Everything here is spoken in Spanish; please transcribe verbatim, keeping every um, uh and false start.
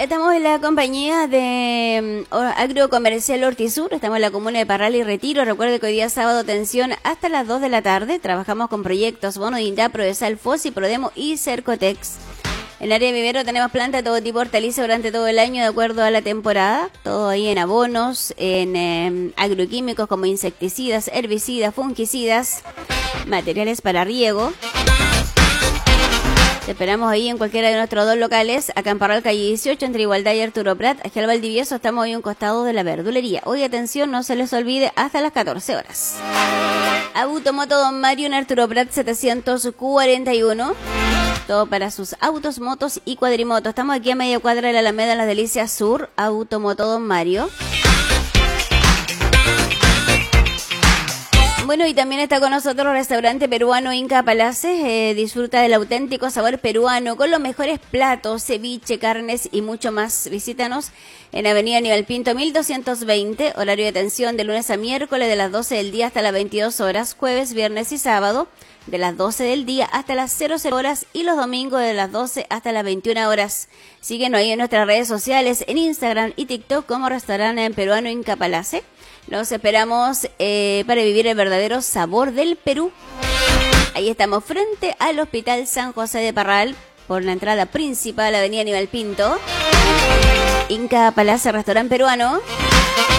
estamos en la compañía de um, Agrocomercial Hortisur, estamos en la comuna de Parral y Retiro. Recuerde que hoy día sábado atención hasta las dos de la tarde. Trabajamos con proyectos Bono de INDAP, Prodesal, Fossi, Prodemo y Cercotex. En el área de vivero tenemos plantas de todo tipo de hortalizas durante todo el año de acuerdo a la temporada. Todo ahí en abonos, en eh, agroquímicos como insecticidas, herbicidas, fungicidas, materiales para riego. Te esperamos ahí en cualquiera de nuestros dos locales, acá en Parral, calle dieciocho, entre Igualdad y Arturo Prat. Aquí al Valdivieso estamos hoy a un costado de la verdulería. Hoy, atención, no se les olvide, hasta las catorce horas. Automoto Don Mario en Arturo Prat setecientos cuarenta y uno. Todo para sus autos, motos y cuadrimotos. Estamos aquí a media cuadra de la Alameda Las Delicias Sur. Automoto Don Mario. Bueno, y también está con nosotros el restaurante peruano Inca Palaces. Eh, disfruta del auténtico sabor peruano con los mejores platos, ceviche, carnes y mucho más. Visítanos en Avenida Aníbal Pinto mil doscientos veinte. Horario de atención de lunes a miércoles de las doce del día hasta las veintidós horas. Jueves, viernes y sábado de las doce del día hasta las cero cero horas. Y los domingos de las doce hasta las veintiuna horas. Síguenos ahí en nuestras redes sociales, en Instagram y TikTok como Restaurante Peruano Inca Palace. Los esperamos eh, para vivir el verdadero sabor del Perú. Ahí estamos frente al Hospital San José de Parral, por la entrada principal, Avenida Aníbal Pinto. Inca Palace, restaurante peruano.